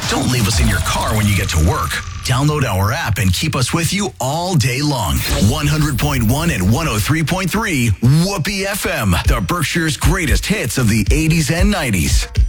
Don't leave us in your car when you get to work. Download our app and keep us with you all day long. 100.1 and 103.3 Whoopee FM, the Berkshire's greatest hits of the 80s and 90s.